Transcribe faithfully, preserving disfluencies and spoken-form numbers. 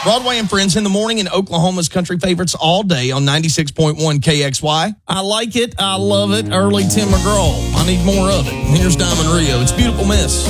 Broadway and Friends in the morning in Oklahoma's country favorites all day on ninety-six point one K X Y. I like it. I love it. Early Tim McGraw. I need more of it. Here's Diamond Rio. It's Beautiful Miss.